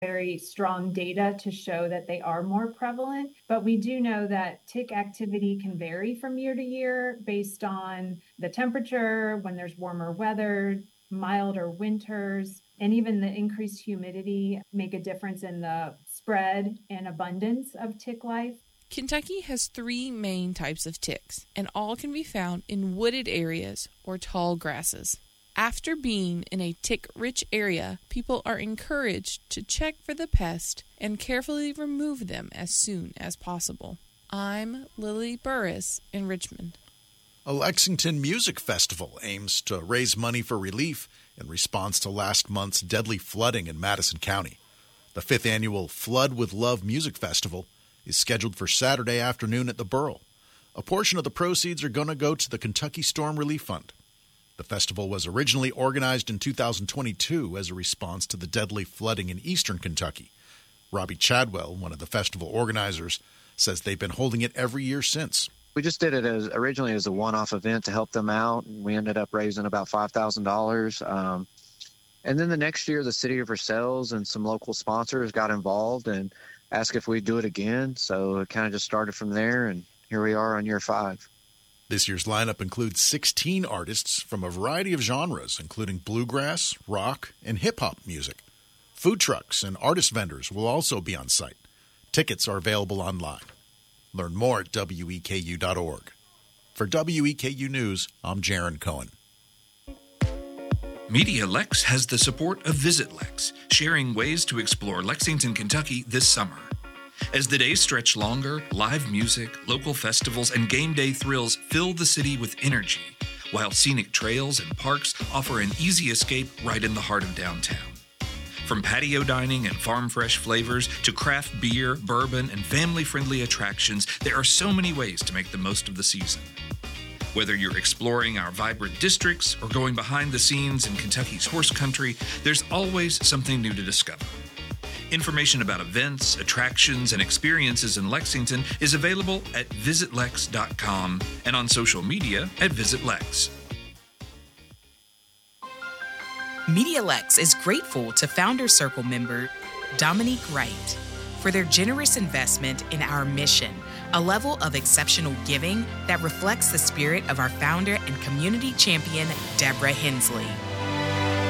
very strong data to show that they are more prevalent, but we do know that tick activity can vary from year to year based on the temperature, when there's warmer weather, milder winters, and even the increased humidity make a difference in the spread and abundance of tick life. Kentucky has 3 main types of ticks, and all can be found in wooded areas or tall grasses. After being in a tick-rich area, people are encouraged to check for the pest and carefully remove them as soon as possible. I'm Lily Burris in Richmond. A Lexington Music Festival aims to raise money for relief in response to last month's deadly flooding in Madison County. The 5th annual Flood with Love Music Festival is scheduled for Saturday afternoon at the Burl. A portion of the proceeds are going to go to the Kentucky Storm Relief Fund. The festival was originally organized in 2022 as a response to the deadly flooding in eastern Kentucky. Robbie Chadwell, one of the festival organizers, says they've been holding it every year since. We just did it originally as a one-off event to help them out, and we ended up raising about $5,000. And then the next year, the city of Versailles and some local sponsors got involved and asked if we'd do it again. So it kind of just started from there, and here we are on year 5. This year's lineup includes 16 artists from a variety of genres, including bluegrass, rock, and hip-hop music. Food trucks and artist vendors will also be on site. Tickets are available online. Learn more at weku.org. For WEKU News, I'm Jaron Cohen. Media Lex has the support of Visit Lex, sharing ways to explore Lexington, Kentucky this summer. As the days stretch longer, live music, local festivals, and game day thrills fill the city with energy, while scenic trails and parks offer an easy escape right in the heart of downtown. From patio dining and farm-fresh flavors to craft beer, bourbon, and family-friendly attractions, there are so many ways to make the most of the season. Whether you're exploring our vibrant districts or going behind the scenes in Kentucky's horse country, there's always something new to discover. Information about events, attractions, and experiences in Lexington is available at visitlex.com and on social media at visitlex. MediaLex is grateful to Founder Circle member Dominique Wright for their generous investment in our mission, a level of exceptional giving that reflects the spirit of our founder and community champion, Deborah Hensley.